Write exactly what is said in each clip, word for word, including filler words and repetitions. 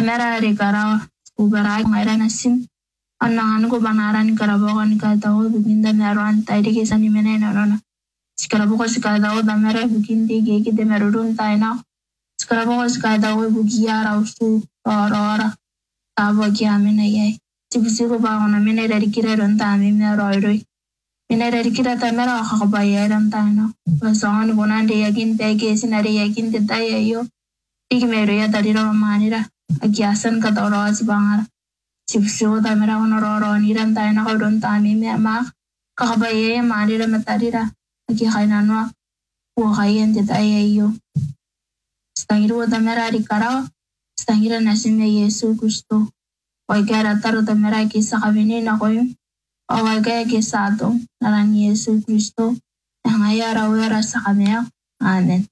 Tamera rekara ubara ngaira nasim. Anangan ko banaran karaboko ni katawo biginda meron tayo di kisa ni menay na nona. Sikaraboko si katawo damera bigindi gigi de merudun tayo na. Sikaraboko si katawo bugiara usu rora tabo kiamin na yay. Sibisigo ba ako na menay dari kira ron tami meroy. Menay dari kira tamera kakabayaran tayo na. Basongan bunan de yakin peke sinari yakin de tayo yo. Tiki mero ya tadi ro manira. Agiasan katawo ro si bangar. Sibisigo tamera ono roro niran tayo na kodon tami me mak kakabaye manira matarira agi kainanwa wakayan de tayo yo. Stangiru tamera rikara stangira nasime Yesu Kristo. Waigara taro tamera kisa kabini na koyo. O waigaya kisa ato narang Yesu Kristo. Nangayara wera sa kamaya. Amen.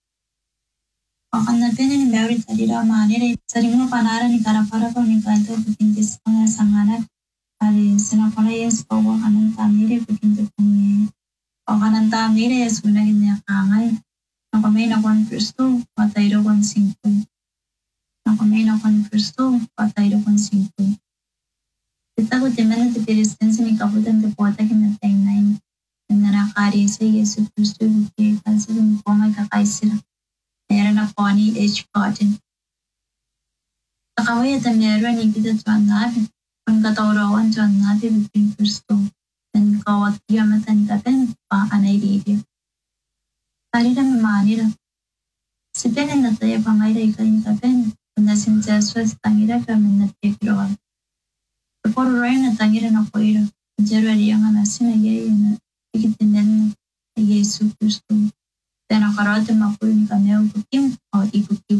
Akan natin ni Mary tadira manira sering mo panara ni karapara ko ni kanto bikintis mga sanganak ali sinapala yes pawa kanan tamire bikinto kami o kanan tamire yes unagin niya kangay nakamay na kon Kristo patay do kon singko nakamay na kon Kristo patay do kon singko kita ko temen ti peristensi ni kabutan de pota kinatay nine nanakari sa Yesu Kristo buki kasi mo may kakaisira meron na po ni H. Cotton. Kakaway at meron ni kita tuwan natin. Kung katawarawan tuwan natin between Kristo. Dan kawat kiyamatan tapen pa anay dito. Kali na mamanira. Si Penen na tayo pangayra ikayin tapen. Kung nasin Jesua sa tangira kami na tekroal. Kaporo rin na tangira na koira. Jero ariya nga nasin na yaya na ikitinen na Yesu Kristo. Dan akarate mapuyo ni kaneo bukim o ikukim.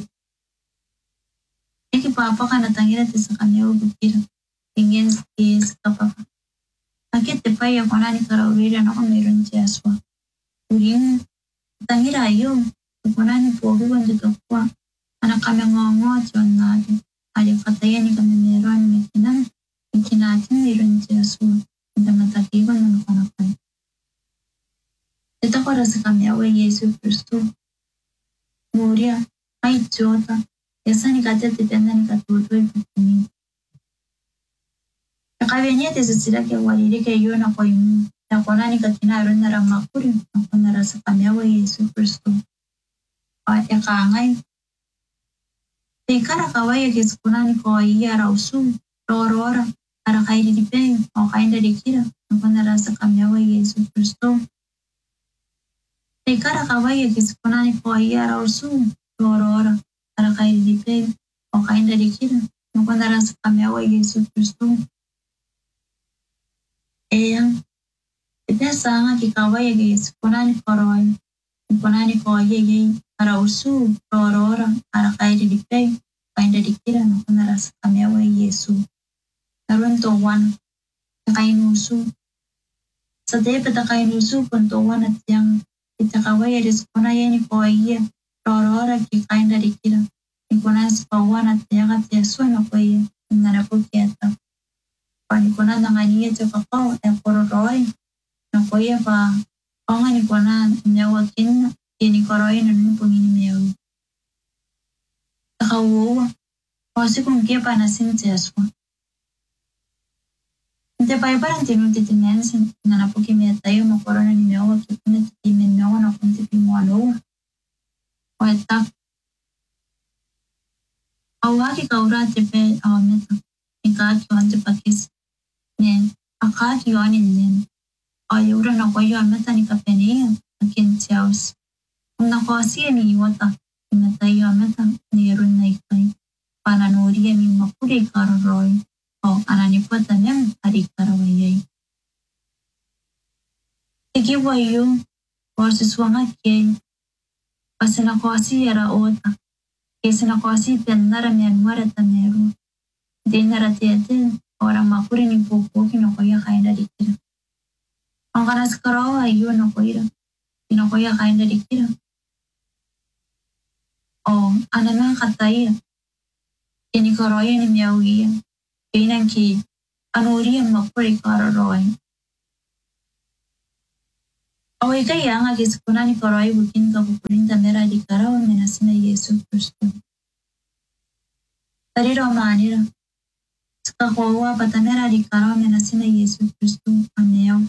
Eki papa ka natangira ti sa kaneo bukim. Tingin is kapapa. Akit te pa yung kona ni karawira na kung mayroon Jesua. Uring natangira ayo. Kukuna ni pogi kung dito kwa. Anak kami ngongo at yun natin. Ayaw katayan ni kami mayroon may kinan. Yung kinatin mayroon Jesua. Hindi matakiwan na nakanapay. Ito ko rasa kami away Yesu Kristo. Muria, ay Jota. Yasa ni kata titenda ni katutoy pagpuni. Kakabi niya tisa sila kaya walili kayo na ko yung nakona ni katinaron na ramakuri. Ako na rasa kami away Yesu Kristo. At yakangay. Teka rakaway agis kuna ni ko iya rausu. Rorora. Para kay lilipay. O kain dalikira. Ako na rasa kami away Yesu Kristo. Tekara kawai agis kuna ni ko iya rausu rorora para kay dipe o kain dari kira nuko naran sa kamiawa Yesu Kristo. Eyang ita sanga ki kawai agis kuna ni koroy kuna ni ko iya rausu rorora para kay dipe kain dari kira nuko naran sa kamiawa Yesu. Karon to one kay nusu sa depe ta kay nusu punto one at yang kita kawai ada sekolah yang ni kau iya, rora ki kain dari kira, ni kau nas pawan at yang kat Yesu na kau iya, nara ko kita, pani kau na dengan iya cakap kau, yang kau roy, na kau iya pa, kau nga ni kau na nyawakin, ini kau roy na nupung ini miaw. Takawo, kasi kung kia pa nasin Yesu. Hindi pa iba lang tinutitinan na napukimia tayo makorona ni Mewa kipuna titimin Mewa na kung tipimwalo. O eta. Awa ki kaura tipe awameta. Ika kiwan tipakis. Nen. Aka kiwan inen. O yura na kwa yu ameta ni kapene akin tiyaws. Kung nakwasi ni iwata. Imeta yu ameta ni irun na ikay. Pananuri yamin mapuri kararoy. O ananipo tanem hari karawayay. Igi wayo or siswanga kay pasinakwasi yara ota. Kisinakwasi penara mianwara tameru. Di naratiyate orang makuri ni pupo kinokoya kain dari kira. Ang kanas karawa ayo nakoira. Kinokoya kain dari kira. O ananang kataya. Kini karoya ni miyawiya. Kainan ki anuri ang makuri kararoy. Away kaya nga giskuna ni karoy bukin kapupurin tamera di karawan minasina Yesu Kristo. Tariro manira. Sikakowa patamera di karawa menasina Yesu Kristo aneo.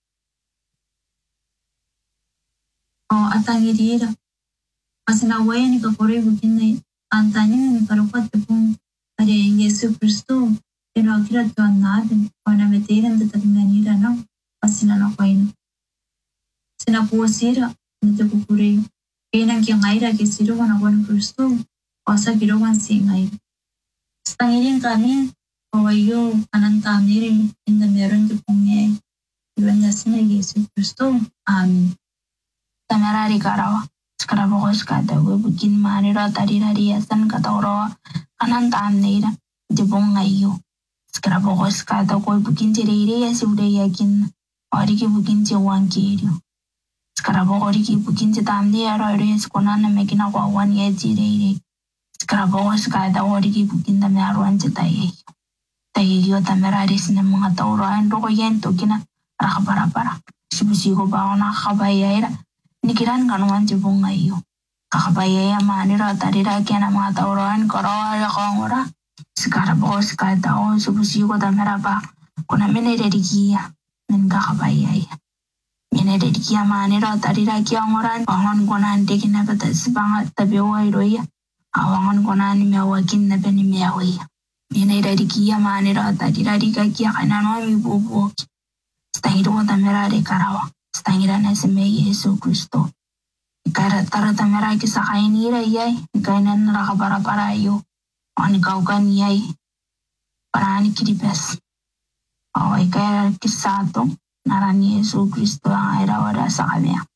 O atangirira. Asina waya ni kakore bukina antanya ni karupat tepung ade Yesu Kristo eno akira tuan nade wana meteiran tetakinganira na asina na kwaina. Sina puasira nete kukure. Kena kia ngaira kesiro wana wana Kristo osa kirowan si ngaira. Setangirin kami kawayo ananta amiri inda meron tepungnya iwan nasina Yesu Kristo. Amin. Tamerari karawa. Sekarabokos kata gue bikin manira tadi dari yasan kata orang kanan tamneira jebong ngayu. Sekarabokos kata gue bikin ceriri ya sudah yakin orang ki bikin cewang kiri. Sekarabokos ki bikin cetamne ya orang ya sekolah mekin aku awan ya ceriri. Sekarabokos kata orang ki bikin tamne aruan cetai. Tayi yo tamerari sini mengatau orang roko yang tu kina rakabara bara. Sibusi ko ba ona kabaya ira. Nikiran kanuan jebong ngayu. Kakabaya ya manira tadi rakyat nama tauran karawa ya kongora. Sekarang bos kata oh subusi ko tamera ba. Kuna mene dedikia men kakabaya ya. Mene dedikia manira tadi rakyat ngoran. Pangon konan dekin apa tak sebangat tapi wai roya. Awangan konan mewakin tapi ni mewai. Mene dedikia manira tadi rakyat kana nomi bubu. Setangiru ko tamera de karawa. Setangira na seme Yesu Kristo. Ikara tara tamera kisa kainira yay. Ikainan rakabara para yo. Ani kaukan yay. Parani kiripes. O ikara kisa to. Narani Yesu Kristo ang aira wada sa kanya.